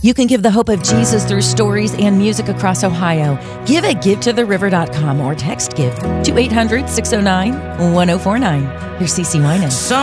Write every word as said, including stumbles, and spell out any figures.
You can give the hope of Jesus through stories and music across Ohio. Give at give to the river dot com or text GIVE to eight hundred, six oh nine, one oh four nine. Here's Cece Winan.